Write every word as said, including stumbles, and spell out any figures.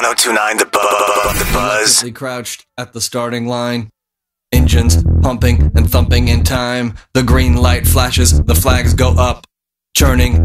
one oh two point nine, the, bu bu the buzz. Reluctantly crouched at the starting line. Engines pumping and thumping in time. The green light flashes, the flags go up. Churning